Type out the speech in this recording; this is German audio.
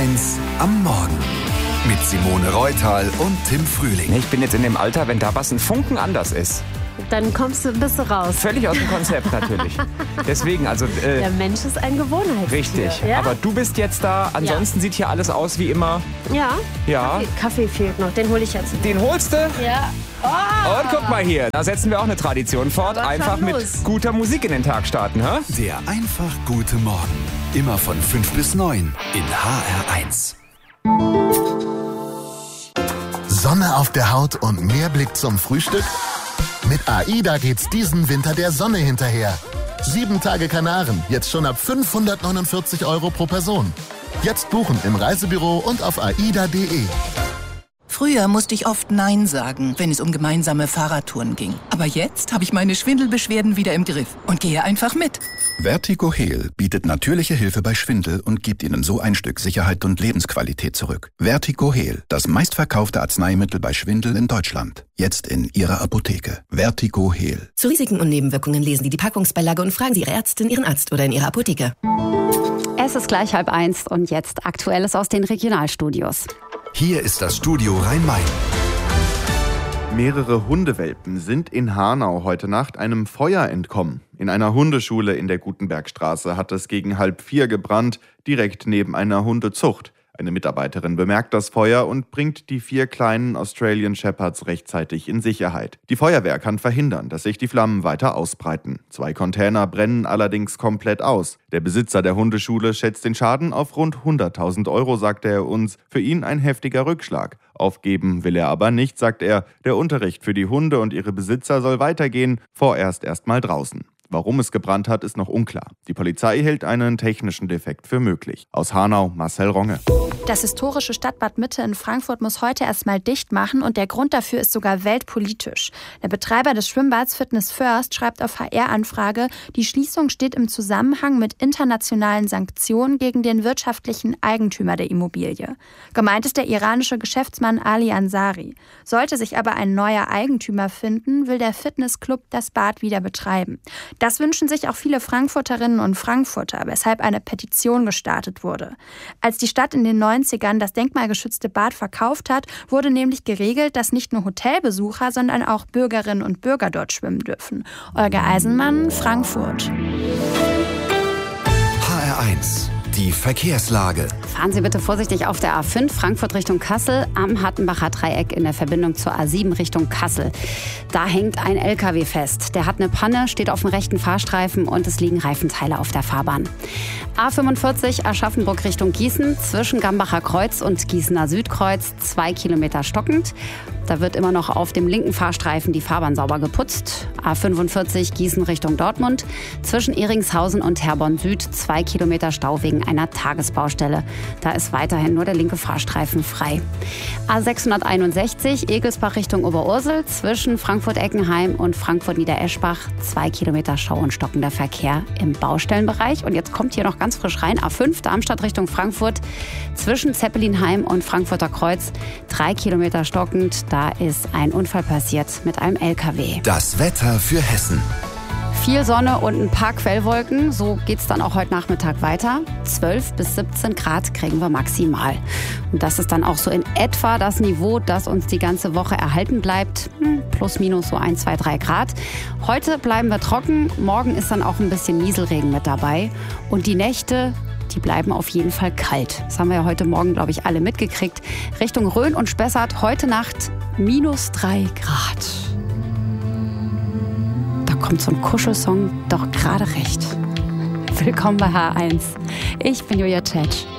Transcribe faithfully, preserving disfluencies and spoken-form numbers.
eins am Morgen mit Simone Reutal und Tim Frühling. Ich bin jetzt in dem Alter, wenn da was ein Funken anders ist. Dann kommst du, bist du raus. Völlig aus dem Konzept natürlich. Deswegen, also... Äh, Der Mensch ist ein Gewohnheitstier. Richtig, ja? aber du bist jetzt da. Ansonsten ja. Sieht hier alles aus wie immer. Ja, ja. Kaffee, Kaffee fehlt noch, den hole ich jetzt. Den holst du? Ja. Oh. Und guck mal hier, da setzen wir auch eine Tradition fort. Was einfach mit los? guter Musik in den Tag starten. Hä? Der einfach gute Morgen. Immer von fünf bis neun in H R eins. Sonne auf der Haut und mehr Blick zum Frühstück? Mit AIDA geht's diesen Winter der Sonne hinterher. Sieben Tage Kanaren, jetzt schon ab fünfhundertneunundvierzig Euro pro Person. Jetzt buchen im Reisebüro und auf aida punkt de. Früher musste ich oft Nein sagen, wenn es um gemeinsame Fahrradtouren ging. Aber jetzt habe ich meine Schwindelbeschwerden wieder im Griff und gehe einfach mit. Vertigo Heal bietet natürliche Hilfe bei Schwindel und gibt Ihnen so ein Stück Sicherheit und Lebensqualität zurück. Vertigo Heal, das meistverkaufte Arzneimittel bei Schwindel in Deutschland. Jetzt in Ihrer Apotheke. Vertigo Heal. Zu Risiken und Nebenwirkungen lesen Sie die Packungsbeilage und fragen Sie Ihre Ärztin, Ihren Arzt oder in Ihrer Apotheke. Es ist gleich halb eins und jetzt Aktuelles aus den Regionalstudios. Hier ist das Studio Rhein-Main. Mehrere Hundewelpen sind in Hanau heute Nacht einem Feuer entkommen. In einer Hundeschule in der Gutenbergstraße hat es gegen halb vier gebrannt, direkt neben einer Hundezucht. Eine Mitarbeiterin bemerkt das Feuer und bringt die vier kleinen Australian Shepherds rechtzeitig in Sicherheit. Die Feuerwehr kann verhindern, dass sich die Flammen weiter ausbreiten. Zwei Container brennen allerdings komplett aus. Der Besitzer der Hundeschule schätzt den Schaden auf rund hunderttausend Euro, sagte er uns. Für ihn ein heftiger Rückschlag. Aufgeben will er aber nicht, sagt er. Der Unterricht für die Hunde und ihre Besitzer soll weitergehen, vorerst erstmal draußen. Warum es gebrannt hat, ist noch unklar. Die Polizei hält einen technischen Defekt für möglich. Aus Hanau, Marcel Ronge. Das historische Stadtbad Mitte in Frankfurt muss heute erstmal dicht machen und der Grund dafür ist sogar weltpolitisch. Der Betreiber des Schwimmbads Fitness First schreibt auf H R-Anfrage, die Schließung steht im Zusammenhang mit internationalen Sanktionen gegen den wirtschaftlichen Eigentümer der Immobilie. Gemeint ist der iranische Geschäftsmann Ali Ansari. Sollte sich aber ein neuer Eigentümer finden, will der Fitnessclub das Bad wieder betreiben. Das wünschen sich auch viele Frankfurterinnen und Frankfurter, weshalb eine Petition gestartet wurde. Als die Stadt in den neunzigern das denkmalgeschützte Bad verkauft hat, wurde nämlich geregelt, dass nicht nur Hotelbesucher, sondern auch Bürgerinnen und Bürger dort schwimmen dürfen. Olga Eisenmann, Frankfurt. H R eins. Die Verkehrslage. Fahren Sie bitte vorsichtig auf der A fünf Frankfurt Richtung Kassel am Hattenbacher Dreieck in der Verbindung zur A sieben Richtung Kassel. Da hängt ein L K W fest. Der hat eine Panne, steht auf dem rechten Fahrstreifen und es liegen Reifenteile auf der Fahrbahn. A fünfundvierzig Aschaffenburg Richtung Gießen zwischen Gambacher Kreuz und Gießener Südkreuz zwei Kilometer stockend. Da wird immer noch auf dem linken Fahrstreifen die Fahrbahn sauber geputzt. A fünfundvierzig Gießen Richtung Dortmund zwischen Eringshausen und Herborn Süd zwei Kilometer Stau wegen einer Tagesbaustelle. Da ist weiterhin nur der linke Fahrstreifen frei. A sechshunderteinundsechzig Egelsbach Richtung Oberursel zwischen Frankfurt-Eckenheim und Frankfurt-Niedereschbach zwei Kilometer Stau und stockender Verkehr im Baustellenbereich. Und jetzt kommt hier noch ganz frisch rein A fünf Darmstadt Richtung Frankfurt zwischen Zeppelinheim und Frankfurter Kreuz drei Kilometer stockend. Da ist ein Unfall passiert mit einem L K W. Das Wetter für Hessen. Viel Sonne und ein paar Quellwolken. So geht's dann auch heute Nachmittag weiter. zwölf bis siebzehn Grad kriegen wir maximal. Und das ist dann auch so in etwa das Niveau, das uns die ganze Woche erhalten bleibt. Plus, minus so ein, zwei, drei Grad. Heute bleiben wir trocken. Morgen ist dann auch ein bisschen Nieselregen mit dabei. Und die Nächte, die bleiben auf jeden Fall kalt. Das haben wir ja heute Morgen, glaube ich, alle mitgekriegt. Richtung Rhön und Spessart heute Nacht minus drei Grad. Da kommt so ein Kuschelsong doch gerade recht. Willkommen bei H eins. Ich bin Julia Tschetsch.